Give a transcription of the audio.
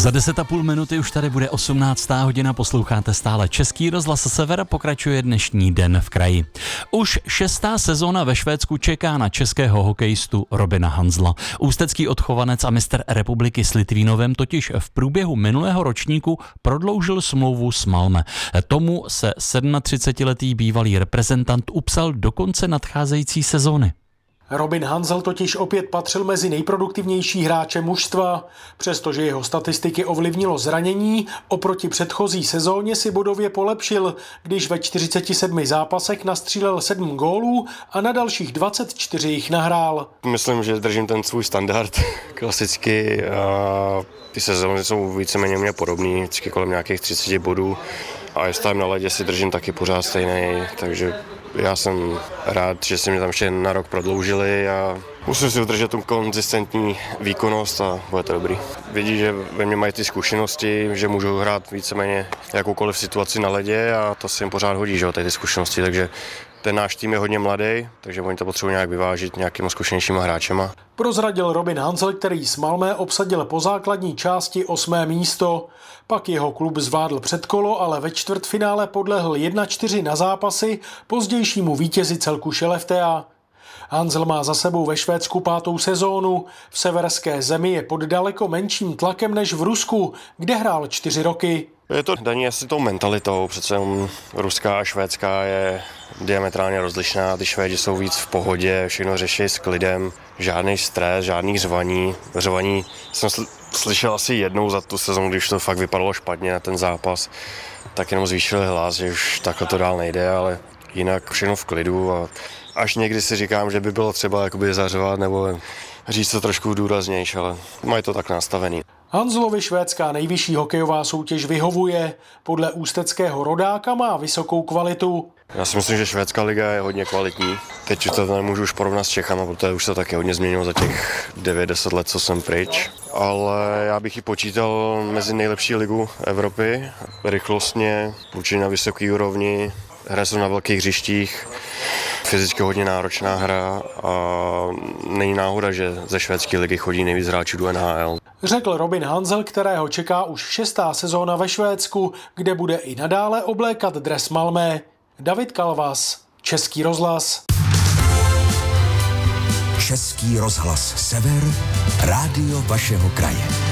Za 10,5 minuty už tady bude 18. hodina, posloucháte stále Český rozhlas Sever, pokračuje dnešní Den v kraji. Už 6. sezóna ve Švédsku čeká na českého hokejistu Robina Hanzla. Ústecký odchovanec a mistr republiky s Litvínovem totiž v průběhu minulého ročníku prodloužil smlouvu s Malmö. Tomu se 37letý bývalý reprezentant upsal do konce nadcházející sezóny. Robin Hanzl totiž opět patřil mezi nejproduktivnější hráče mužstva. Přestože jeho statistiky ovlivnilo zranění, oproti předchozí sezóně si bodově polepšil, když ve 47 zápasech nastřílel 7 gólů a na dalších 24 jich nahrál. Myslím, že držím ten svůj standard klasicky. Ty sezóny jsou víceméně mě podobný, vždycky kolem nějakých 30 bodů. A jestli tam na ledě si držím taky pořád stejný, takže já jsem rád, že si mě tam ještě na rok prodloužili a musím si udržet tu konzistentní výkonnost a bude to dobrý. Vidí, že ve mně mají ty zkušenosti, že můžu hrát víceméně jakoukoliv situaci na ledě a to se jim pořád hodí, že ty zkušenosti, takže ten náš tým je hodně mladý, takže oni to potřebují nějak vyvážit nějakýma zkušenějšíma hráčema. Prozradil Robin Hanzl, který s Malmö obsadil po základní části 8. místo. Pak jeho klub zvládl předkolo, ale ve čtvrtfinále podlehl 1-4 na zápasy pozdějšímu vítězi celku Skellefteå. Hanzl má za sebou ve Švédsku 5. sezónu. V severské zemi je pod daleko menším tlakem než v Rusku, kde hrál 4 roky. Je to daný asi tou mentalitou, přece ruská a švédská je diametrálně rozlišná, ty Švédi jsou víc v pohodě, všechno řeší s klidem, žádný stres, žádný řvaní. Řvaní jsem slyšel asi jednou za tu sezonu, když to fakt vypadalo špatně na ten zápas, tak jenom zvýšili hlas, že už takhle to dál nejde, ale jinak všechno v klidu a až někdy si říkám, že by bylo třeba jakoby zařvat nebo říct to trošku důraznější, ale mají to tak nastavený. Hanzlovi švédská nejvyšší hokejová soutěž vyhovuje. Podle ústeckého rodáka má vysokou kvalitu. Já si myslím, že švédská liga je hodně kvalitní. Teď to nemůžu už porovnat s Čechama, protože už se taky hodně změnilo za těch 9-10 let, co jsem pryč. Ale já bych ji počítal mezi nejlepší ligu Evropy. Rychlostně, určitě na vysoké úrovni, hraje se na velkých hřištích, fyzicky hodně náročná hra a není náhoda, že ze švédské ligy chodí nejvíc hráčů do NHL. Řekl Robin Hanzl, kterého čeká už 6. sezóna ve Švédsku, kde bude i nadále oblékat dres Malmö. David Kalvas, Český rozhlas. Český rozhlas Sever, rádio vašeho kraje.